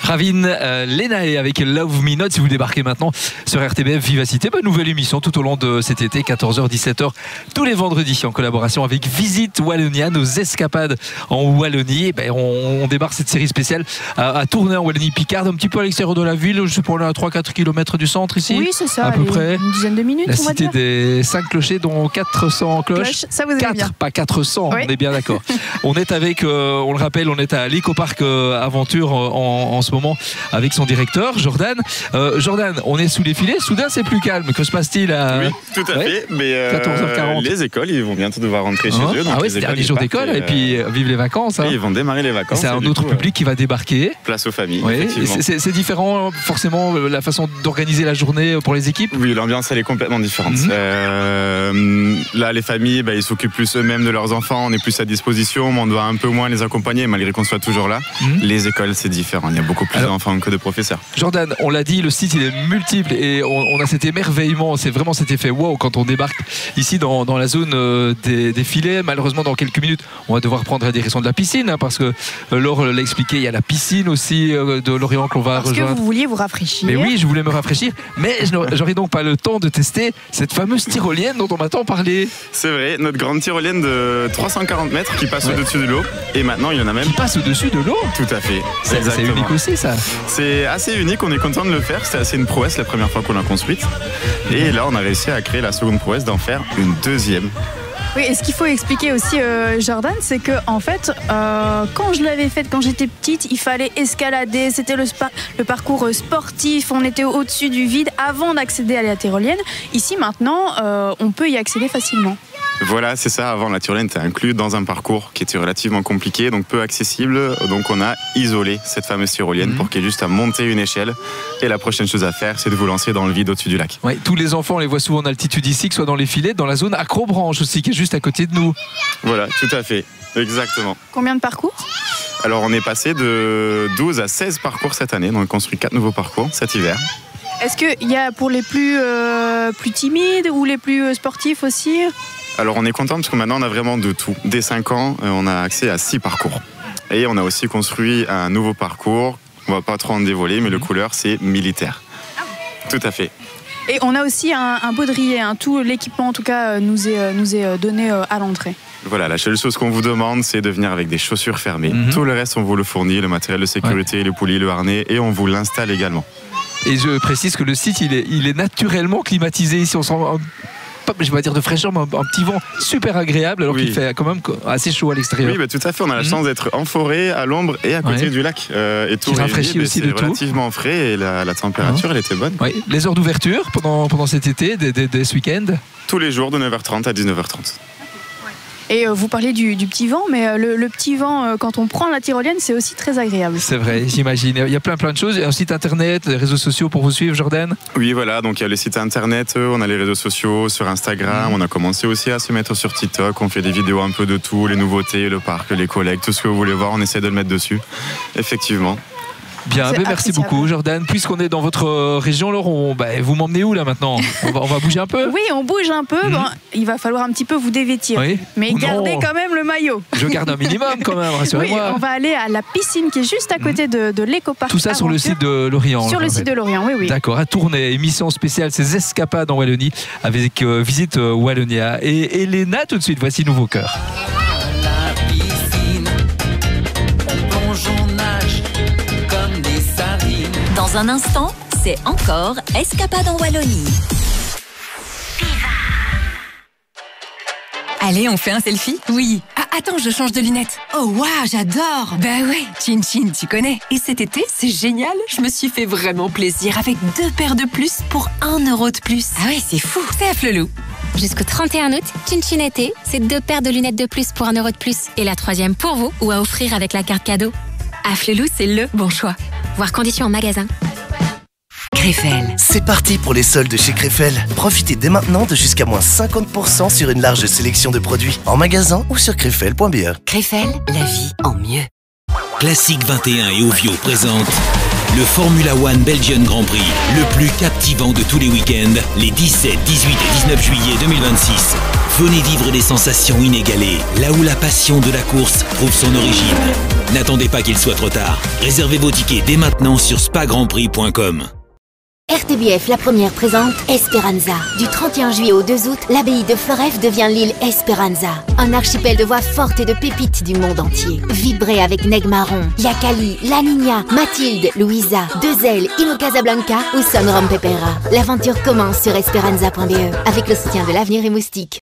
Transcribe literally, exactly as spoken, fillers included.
Ravin, euh, Lenae avec Love Me Not. Si vous débarquez maintenant sur R T B F Vivacité, bah, nouvelle émission tout au long de cet été, quatorze heures dix-sept heures tous les vendredis, en collaboration avec Visite Wallonia, nos escapades en Wallonie. Bah, on, on démarre cette série spéciale à, à tourner en Wallonie-Picarde, un petit peu à l'extérieur de la ville. Je sais pas, on est à trois à quatre kilomètres du centre ici. Oui, c'est ça, à peu près. Une dizaine de minutes. La on va cité dire. des cinq clochers, dont quatre cents cloches. Cloche, ça vous aimez quatre, bien. pas quatre cents, Oui. on est bien d'accord. On est avec, euh, on le rappelle, on est à l'Ecopark euh, Aventure euh, en, en ce moment avec son directeur, Jordan. Euh, Jordan, on est sous les filets, soudain c'est plus calme. Que se passe-t-il à... Oui, tout à Ouais. fait. Mais euh, quatorze heures quarante. les écoles, ils vont bientôt devoir rentrer chez Hein eux. Donc ah oui, les c'est le écoles, dernier ils jour partent d'école et, et puis euh, vive les vacances. Hein. et ils vont démarrer les vacances. C'est un et du autre coup, public qui va débarquer. euh, place aux familles, Oui, effectivement. c'est- c'est c'est différent forcément la façon d'organiser la journée pour les équipes. Oui, l'ambiance elle est complètement différente. Mhm. Euh, là, les familles, bah, ils s'occupent plus eux-mêmes de leurs enfants. On est plus à disposition, mais on doit un peu moins les accompagner, malgré qu'on soit toujours là. Mhm. Les écoles, c'est différent. Il y a beaucoup plus Alors- d'enfants que de professeurs. Jordan, on l'a dit, le site il est multiple et on, on a cet émerveillement, c'est vraiment cet effet wow quand on débarque ici dans, dans la zone euh, des, des filets. Malheureusement, dans quelques minutes, on va devoir prendre la direction de la piscine hein, parce que euh, Laure l'a expliqué, il y a la piscine aussi euh, de Lorient qu'on va Parce que rejoindre. vous vouliez vous rafraîchir. Mais oui, je voulais me rafraîchir, mais je n'aurais- j'aurais donc pas le temps de tester cette fameuse tyrolienne dont on m'a tant parlé. C'est vrai, notre grande tyrolienne de trois cent quarante mètres qui passe Ouais. au-dessus de l'eau. Et maintenant, il y en a même. Qui passe au-dessus de l'eau. Tout à fait. C'est c'est Exactement. unique aussi ça. C'est assez unique, on est content de le faire. C'était assez une prouesse la première fois qu'on l'a construite. Et là, on a réussi à créer la seconde prouesse d'en faire une deuxième. Oui, et ce qu'il faut expliquer aussi, euh, Jordan, c'est que en fait, euh, quand je l'avais faite quand j'étais petite, il fallait escalader. C'était le, spa- le parcours sportif. On était au-dessus du vide avant d'accéder à la tyrolienne. Ici, maintenant, euh, on peut y accéder facilement. Voilà, c'est ça. Avant, la tyrolienne était inclue dans un parcours qui était relativement compliqué, donc peu accessible. Donc, on a isolé cette fameuse tyrolienne Mhm. pour qu'il y ait juste à monter une échelle. Et la prochaine chose à faire, c'est de vous lancer dans le vide au-dessus du lac. Ouais, tous les enfants, on les voit souvent en altitude ici, que ce soit dans les filets, dans la zone Acrobranche aussi, qui est juste à côté de nous. Voilà, tout à fait. Exactement. Combien de parcours? Alors, on est passé de douze à seize parcours cette année. Donc, on a construit quatre nouveaux parcours cet hiver. Est-ce qu'il y a pour les plus, euh, plus timides ou les plus euh, sportifs aussi? Alors, on est content parce que maintenant, on a vraiment de tout. Dès cinq ans, euh, on a accès à six parcours. Et on a aussi construit un nouveau parcours. On va pas trop en dévoiler, mais le couleur, c'est militaire. Tout à fait. Et on a aussi un, un baudrier. Hein. Tout l'équipement, en tout cas, euh, nous est, euh, nous est euh, donné euh, à l'entrée. Voilà, la seule chose qu'on vous demande, c'est de venir avec des chaussures fermées. Mhm. Tout le reste, on vous le fournit, le matériel de sécurité, les poulies, le harnais, et on vous l'installe également. Et je précise que le site, il est, il est naturellement climatisé ici. On sent, un- pas, je vais pas dire de fraîcheur, mais un, un petit vent super agréable, alors Oui. qu'il fait quand même assez chaud à l'extérieur. Oui, bah, tout à fait. On a la Mhm. chance d'être en forêt, à l'ombre et à côté Ouais. du lac. Euh, et tout Qui réuni, rafraîchit bah, aussi c'est de tout. relativement frais et la, la température, elle était bonne. Oui, les heures d'ouverture pendant, pendant cet été, des, des, des ce week-end. Tous les jours de neuf heures trente à dix-neuf heures trente. Et euh, vous parlez du, du petit vent, mais euh, le, le petit vent, euh, quand on prend la tyrolienne, c'est aussi très agréable. C'est vrai, j'imagine. Il y a plein plein de choses. Il y a un site internet, des réseaux sociaux pour vous suivre, Jordan. Oui, voilà, donc il y a le site internet, euh, on a les réseaux sociaux, sur Instagram, Mhm. on a commencé aussi à se mettre sur TikTok, on fait des vidéos un peu de tout, les nouveautés, le parc, les collègues, tout ce que vous voulez voir, on essaie de le mettre dessus. Effectivement. Bien, C'est ben, merci appréciable. beaucoup, Jordan. Puisqu'on est dans votre euh, région, alors on, ben, vous m'emmenez où là maintenant on va, on va bouger un peu. Oui, on bouge un peu. Mhm. Bon, il va falloir un petit peu vous dévêtir. Oui. Mais Ou gardez non. quand même le maillot. Je garde un minimum quand même, Oui, rassurez-moi. on va aller à la piscine qui est juste à côté de, de l'écopark. Tout ça sur le Aventure. site de Lorient. Sur je le site de rappelle. Lorient, oui, oui. D'accord, à tourner, émission spéciale, ces escapades en Wallonie avec euh, Visite euh, Wallonia. Et Elena, tout de suite, voici Nouveau Cœur. La piscine, on plonge, on nage comme des sardines. Dans un instant, c'est encore Escapade en Wallonie. Allez, on fait un selfie? Oui. Ah, attends, je change de lunettes. Oh, waouh, j'adore. Bah ouais, Chin Chin, tu connais. Et cet été, c'est génial. Je me suis fait vraiment plaisir avec deux paires de plus pour un euro de plus. Ah ouais, c'est fou. C'est à Flelou. Jusqu'au trente et un août, Chin Chin été, c'est deux paires de lunettes de plus pour un euro de plus. Et la troisième pour vous ou à offrir avec la carte cadeau. Afflelou, c'est le bon choix. Voir conditions en magasin. Krefel. C'est parti pour les soldes chez Krefel. Profitez dès maintenant de jusqu'à moins cinquante pour cent sur une large sélection de produits en magasin ou sur krefel point b e. Krefel, la vie en mieux. Classique vingt et un et Ovio présente le Formula One Belgian Grand Prix, le plus captivant de tous les week-ends, les dix-sept, dix-huit et dix-neuf juillet deux mille vingt-six. Venez vivre des sensations inégalées, là où la passion de la course trouve son origine. N'attendez pas qu'il soit trop tard. Réservez vos tickets dès maintenant sur spa grand prix point com. R T B F La Première présente Esperanza. Du trente et un juillet au deux août, l'abbaye de Floreffe devient l'île Esperanza. Un archipel de voix fortes et de pépites du monde entier. Vibrez avec Neg Marron, Yakali, La Niña, Mathilde, Louisa, Deux Ailes, Ino Casablanca ou Son Rompepera. L'aventure commence sur esperanza point b e avec le soutien de l'Avenir et Moustique.